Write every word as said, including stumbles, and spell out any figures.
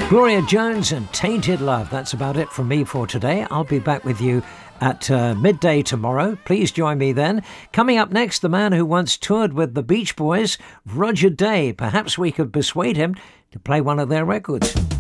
Gloria Jones and Tainted Love. That's about it from me for today. I'll be back with you at uh, midday tomorrow. Please join me then. Coming up next, the man who once toured with the Beach Boys, Roger Day. Perhaps we could persuade him to play one of their records.